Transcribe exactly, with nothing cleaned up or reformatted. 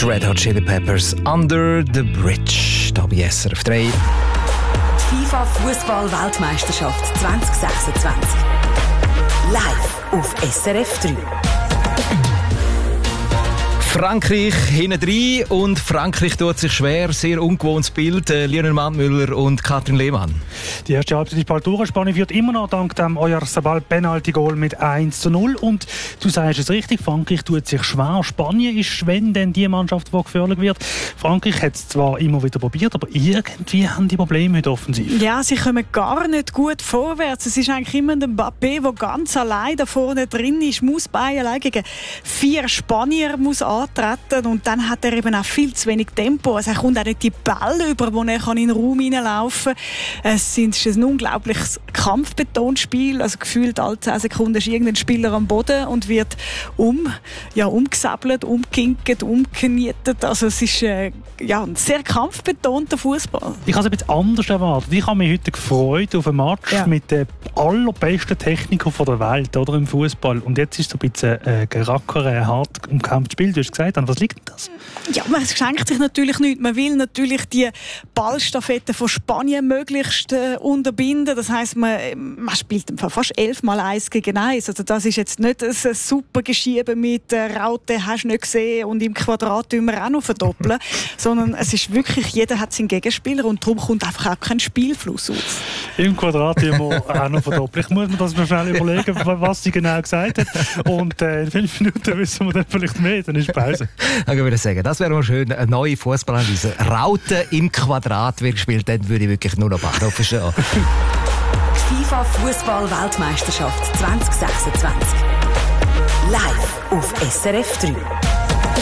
Red Hot Chili Peppers Under the Bridge. Da bei S R F drei. Die FIFA-Fußball-Weltmeisterschaft zwanzig sechsundzwanzig. Live auf S R F drei. Frankreich hinten rein und Frankreich tut sich schwer. Sehr ungewohntes Bild. Äh, Lionel Mattmüller und Katrin Lehmann. Die erste Halbzeit ist bald durch. Spanien führt immer noch dank dem Oyarzabal-Penalty-Goal mit eins zu null. Und du sagst es richtig, Frankreich tut sich schwer. Spanien ist, wenn denn die Mannschaft, die gefährlich wird. Frankreich hat es zwar immer wieder probiert, aber irgendwie haben die Probleme mit offensiv. Ja, sie kommen gar nicht gut vorwärts. Es ist eigentlich immer der Mbappé, der ganz allein da vorne drin ist, muss bei allein gegen vier Spanier muss antreten und dann hat er eben auch viel zu wenig Tempo. Also er kommt auch nicht die Bälle über, wo er in den Raum hineinlaufen kann. Es ist ein unglaubliches Kampfbetonspiel. Also gefühlt alle zehn Sekunden ist irgendein Spieler am Boden und wird um, ja, umgesäbelt, umgekinkt, umgenietet. Also es ist äh, ja, ein sehr kampfbetonter Fußball. Ich habe es ein bisschen anders erwartet. Ich habe mich heute gefreut auf einen Match ja. mit den allerbesten Technikern der Welt oder, im Fußball. Und jetzt ist es so ein bisschen äh, gerackere, hart umkämpftes Spiel. Du hast gesagt, an was liegt denn das? Ja, man schenkt sich natürlich nichts. Man will natürlich die Ballstaffette von Spanien möglichst äh, unterbinden. Das heisst, man, man spielt fast elfmal eins gegen eins. Also das ist jetzt nicht ein, ein super Geschiebe mit äh, Raute, hast du nicht gesehen, und im Quadrat tun wir auch noch verdoppeln. Sondern es ist wirklich, jeder hat seinen Gegenspieler und darum kommt einfach auch kein Spielfluss aus. Im Quadrat tun wir auch noch verdoppeln. Ich muss mir das noch schnell überlegen, was sie genau gesagt hat. Und äh, in fünf Minuten wissen wir dann vielleicht mehr, dann ist Pause. Ich würde sagen, das wäre mal schön, eine neue Fußballanalyse. Raute im Quadrat wird gespielt, dann würde ich wirklich nur noch Bach verstehen. Die FIFA-Fußball-Weltmeisterschaft zwanzig sechsundzwanzig. Live auf S R F drei.